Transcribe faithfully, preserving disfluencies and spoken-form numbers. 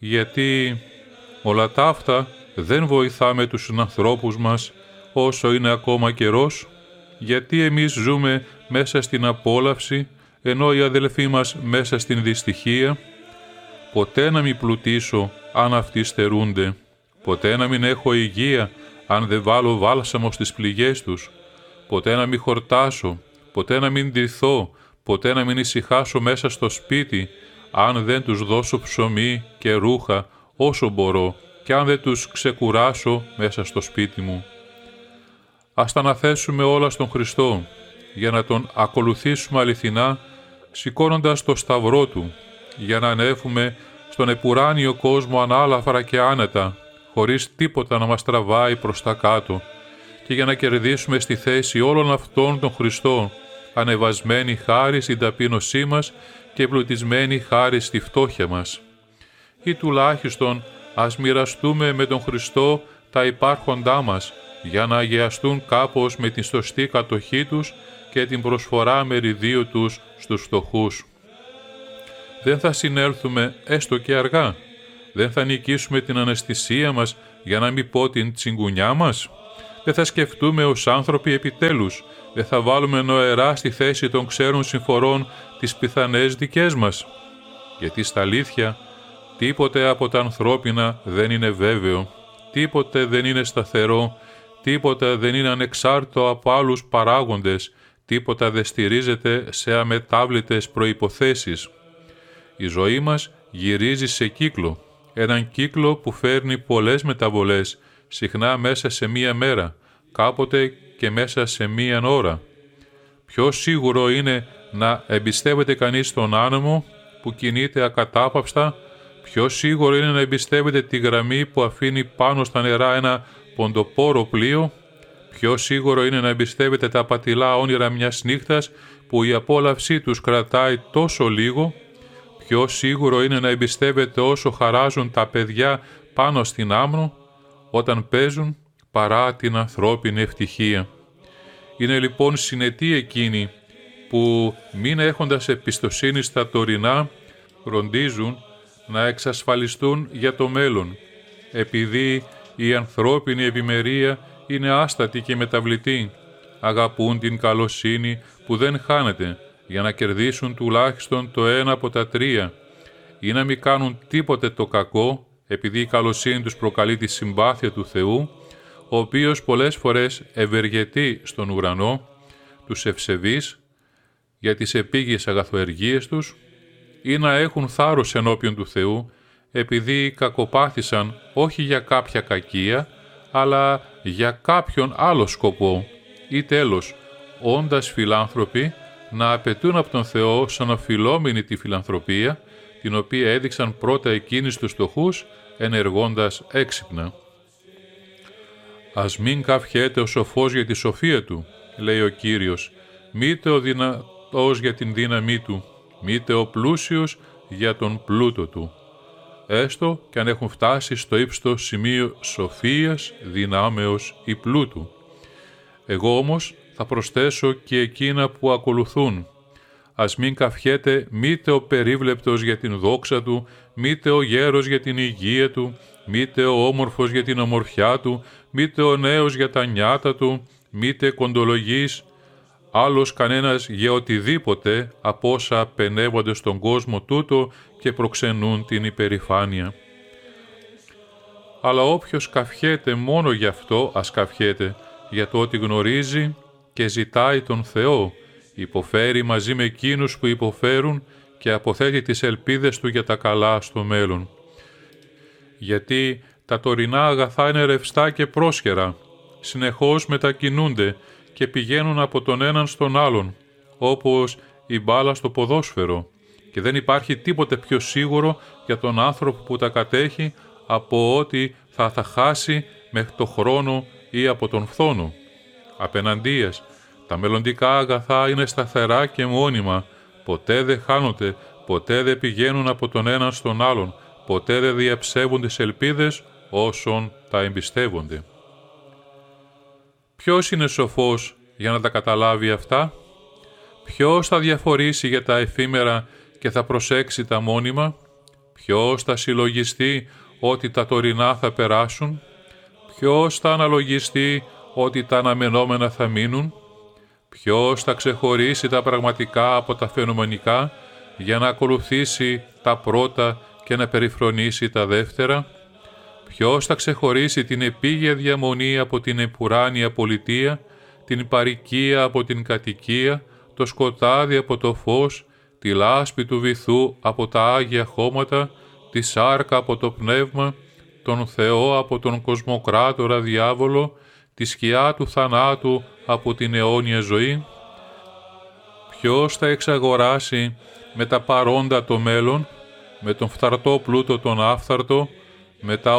γιατί όλα τα αυτά δεν βοηθάμε τους ανθρώπους μας όσο είναι ακόμα καιρός, γιατί εμείς ζούμε μέσα στην απόλαυση, ενώ οι αδελφοί μας μέσα στην δυστυχία. Ποτέ να μην πλουτίσω αν αυτοί στερούνται, ποτέ να μην έχω υγεία αν δεν βάλω βάλσαμο στις πληγές τους, ποτέ να μην χορτάσω, ποτέ να μην ντυθώ, ποτέ να μην ησυχάσω μέσα στο σπίτι, αν δεν τους δώσω ψωμί και ρούχα όσο μπορώ και αν δεν τους ξεκουράσω μέσα στο σπίτι μου. Ας τα αναθέσουμε όλα στον Χριστό, για να Τον ακολουθήσουμε αληθινά, σηκώνοντας το σταυρό Του, για να ανέβουμε στον επουράνιο κόσμο ανάλαφρα και άνετα, χωρίς τίποτα να μας τραβάει προς τα κάτω, και για να κερδίσουμε στη θέση όλων αυτών των Χριστών, ανεβασμένη χάρη στην ταπείνωσή μας και εμπλουτισμένη χάρη στη φτώχεια μας. Ή τουλάχιστον ας μοιραστούμε με τον Χριστό τα υπάρχοντά μας, για να αγιαστούν κάπως με την σωστή κατοχή τους και την προσφορά μεριδίου τους στους φτωχούς. Δεν θα συνέλθουμε έστω και αργά, δεν θα νικήσουμε την αναισθησία μας, για να μην πω την τσιγκουνιά μας. Δεν θα σκεφτούμε ως άνθρωποι επιτέλους, δεν θα βάλουμε νοερά στη θέση των ξέρων συμφορών τις πιθανές δικές μας. Γιατί στα αλήθεια, τίποτε από τα ανθρώπινα δεν είναι βέβαιο, τίποτε δεν είναι σταθερό, τίποτα δεν είναι ανεξάρτητο από άλλους παράγοντες, τίποτα δεν στηρίζεται σε αμετάβλητες προϋποθέσεις. Η ζωή μας γυρίζει σε κύκλο, έναν κύκλο που φέρνει πολλές μεταβολές, συχνά μέσα σε μία μέρα, κάποτε και μέσα σε μία ώρα. Πιο σίγουρο είναι να εμπιστεύεται κανείς τον άνεμο που κινείται ακατάπαυστα, πιο σίγουρο είναι να εμπιστεύεται τη γραμμή που αφήνει πάνω στα νερά ένα ποντοπόρο πλοίο, πιο σίγουρο είναι να εμπιστεύεται τα πατηλά όνειρα μιας νύχτας που η απόλαυσή τους κρατάει τόσο λίγο, πιο σίγουρο είναι να εμπιστεύεται όσο χαράζουν τα παιδιά πάνω στην άμμο όταν παίζουν, παρά την ανθρώπινη ευτυχία. Είναι λοιπόν συνετοί εκείνοι που, μην έχοντας εμπιστοσύνη στα τωρινά, φροντίζουν να εξασφαλιστούν για το μέλλον, επειδή η ανθρώπινη ευημερία είναι άστατη και μεταβλητή. Αγαπούν την καλοσύνη που δεν χάνεται, για να κερδίσουν τουλάχιστον το ένα από τα τρία, ή να μην κάνουν τίποτε το κακό, επειδή η καλοσύνη τους προκαλεί τη συμπάθεια του Θεού, ο οποίος πολλές φορές ευεργετεί στον ουρανό τους ευσεβείς για τις επίγειες αγαθοεργίες τους, ή να έχουν θάρρος ενώπιον του Θεού, επειδή κακοπάθησαν όχι για κάποια κακία, αλλά για κάποιον άλλο σκοπό, ή τέλος, όντας φιλάνθρωποι, να απαιτούν από τον Θεό σαν οφειλόμενη τη φιλανθρωπία, την οποία έδειξαν πρώτα εκείνοι στους φτωχούς, ενεργώντας έξυπνα. «Ας μην καυχέται ο σοφός για τη σοφία του», λέει ο Κύριος, «μήτε ο δυνατός για την δύναμή του, μήτε ο πλούσιος για τον πλούτο του», έστω και αν έχουν φτάσει στο ύψιστο σημείο σοφίας, δυνάμεως ή πλούτου. Εγώ όμως θα προσθέσω και εκείνα που ακολουθούν. Ας μην καυχέται μήτε ο περίβλεπτος για την δόξα του, μήτε ο γέρος για την υγεία του, μήτε ο όμορφος για την ομορφιά του, μήτε ο νέος για τα νιάτα του, μήτε κοντολογής, άλλος κανένας για οτιδήποτε από όσα πενεύονται στον κόσμο τούτο και προξενούν την υπερηφάνεια. Αλλά όποιος καυχέται μόνο γι' αυτό, ας καυχέται, για το ότι γνωρίζει και ζητάει τον Θεό, υποφέρει μαζί με εκείνους που υποφέρουν και αποθέτει τις ελπίδες του για τα καλά στο μέλλον. Γιατί τα τωρινά αγαθά είναι ρευστά και πρόσχερα, συνεχώς μετακινούνται και πηγαίνουν από τον έναν στον άλλον, όπως η μπάλα στο ποδόσφαιρο, και δεν υπάρχει τίποτε πιο σίγουρο για τον άνθρωπο που τα κατέχει από ότι θα τα χάσει μέχρι το χρόνο ή από τον φθόνο. Απέναντίας, τα μελλοντικά αγαθά είναι σταθερά και μόνιμα, ποτέ δεν χάνονται, ποτέ δεν πηγαίνουν από τον έναν στον άλλον, ποτέ δεν διαψεύουν τις ελπίδες όσων τα εμπιστεύονται. Ποιος είναι σοφός για να τα καταλάβει αυτά? Ποιος θα διαφορήσει για τα εφήμερα και θα προσέξει τα μόνιμα? Ποιος θα συλλογιστεί ότι τα τωρινά θα περάσουν? Ποιος θα αναλογιστεί ότι τα αναμενόμενα θα μείνουν? Ποιος θα ξεχωρίσει τα πραγματικά από τα φαινομενικά για να ακολουθήσει τα πρώτα και να περιφρονήσει τα δεύτερα? Ποιος θα ξεχωρίσει την επίγεια διαμονή από την επουράνια πολιτεία, την παροικία από την κατοικία, το σκοτάδι από το φως, τη λάσπη του βυθού από τα Άγια χώματα, τη σάρκα από το πνεύμα, τον Θεό από τον κοσμοκράτορα διάβολο, τη σκιά του θανάτου από την αιώνια ζωή? Ποιος θα εξαγοράσει με τα παρόντα το μέλλον, με τον φθαρτό πλούτο τον άφθαρτο, με τα